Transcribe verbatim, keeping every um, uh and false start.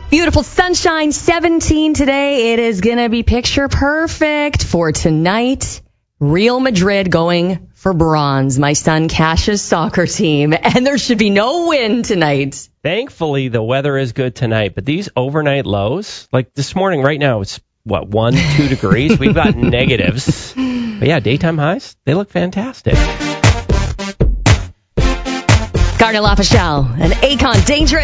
Beautiful sunshine, seventeen today. It is going to be picture perfect for tonight. Real Madrid going for bronze. My son Cash's soccer team. And there should be no wind tonight. Thankfully, the weather is good tonight. But these overnight lows, like this morning right now, it's, what, one, two degrees? We've got negatives. But yeah, daytime highs, they look fantastic. Gardner La Rochelle, an Acon dangerous.